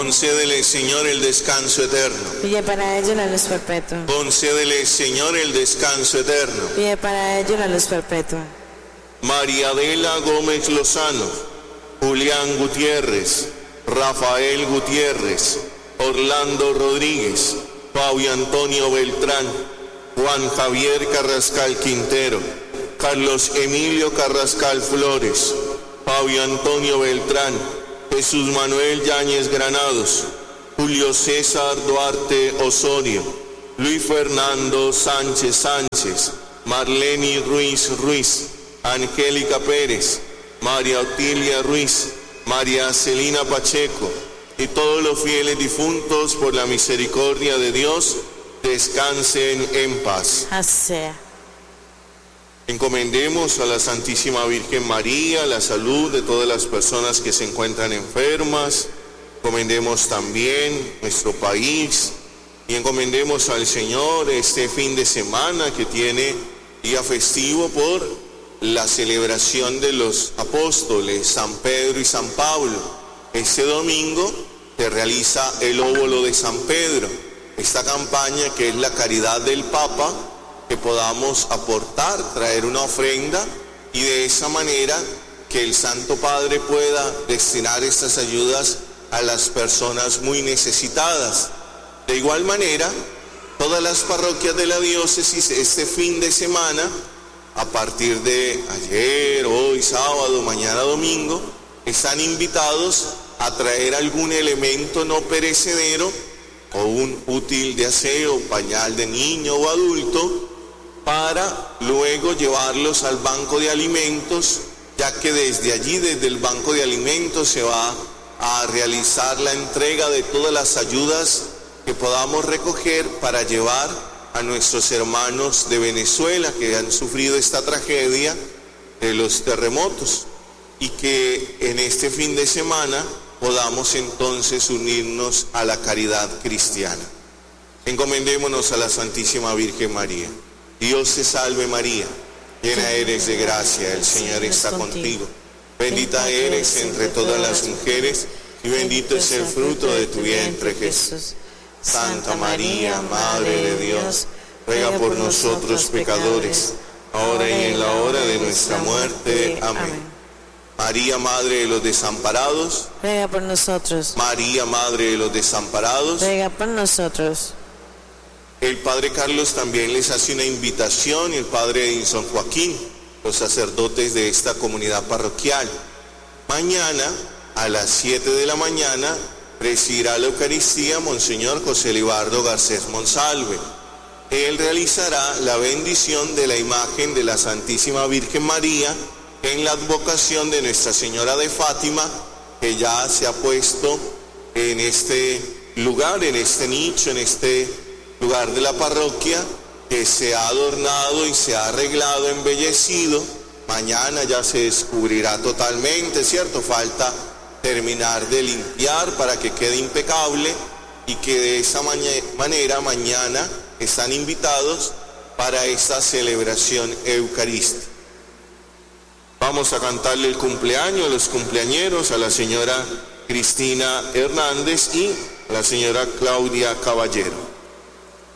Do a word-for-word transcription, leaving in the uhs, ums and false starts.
Concédele, Señor, el descanso eterno. Pide para ellos la luz perpetua. Concédele, Señor, el descanso eterno. Pide para ellos la luz perpetua. María Adela Gómez Lozano, Julián Gutiérrez, Rafael Gutiérrez, Orlando Rodríguez, Fabio Antonio Beltrán, Juan Javier Carrascal Quintero, Carlos Emilio Carrascal Flores, Fabio Antonio Beltrán, Jesús Manuel Yáñez Granados, Julio César Duarte Osorio, Luis Fernando Sánchez Sánchez, Marleni Ruiz Ruiz, Angélica Pérez, María Otilia Ruiz, María Celina Pacheco y todos los fieles difuntos, por la misericordia de Dios, descansen en paz. Así sea. Encomendemos a la Santísima Virgen María la salud de todas las personas que se encuentran enfermas. Encomendemos también nuestro país y encomendemos al Señor este fin de semana que tiene día festivo por la celebración de los apóstoles San Pedro y San Pablo. Este domingo se realiza el óbolo de San Pedro, esta campaña que es la caridad del Papa, que podamos aportar, traer una ofrenda y de esa manera que el Santo Padre pueda destinar estas ayudas a las personas muy necesitadas. De igual manera, todas las parroquias de la diócesis este fin de semana, a partir de ayer, hoy, sábado, mañana, domingo, están invitados a traer algún elemento no perecedero o un útil de aseo, pañal de niño o adulto, para luego llevarlos al banco de alimentos, ya que desde allí, desde el banco de alimentos, se va a realizar la entrega de todas las ayudas que podamos recoger para llevar a nuestros hermanos de Venezuela que han sufrido esta tragedia de los terremotos, y que en este fin de semana podamos entonces unirnos a la caridad cristiana. Encomendémonos a la Santísima Virgen María. Dios te salve María, llena eres de gracia, el Señor está contigo. Bendita eres entre todas las mujeres y bendito es el fruto de tu vientre, Jesús. Santa María, Madre de Dios, ruega por nosotros pecadores, ahora y en la hora de nuestra muerte. Amén. María, Madre de los desamparados, ruega por nosotros. María, Madre de los desamparados, ruega por nosotros. El Padre Carlos también les hace una invitación, y el Padre Edinson Joaquín, los sacerdotes de esta comunidad parroquial. Mañana, a las siete de la mañana, presidirá la Eucaristía Monseñor José Libardo Garcés Monsalve. Él realizará la bendición de la imagen de la Santísima Virgen María en la advocación de Nuestra Señora de Fátima, que ya se ha puesto en este lugar, en este nicho, en este lugar de la parroquia, que se ha adornado y se ha arreglado, embellecido. Mañana ya se descubrirá totalmente, ¿cierto? Falta terminar de limpiar para que quede impecable, y que de esa manera mañana están invitados para esta celebración eucarística. Vamos a cantarle el cumpleaños a los cumpleañeros, a la señora Cristina Hernández y a la señora Claudia Caballero.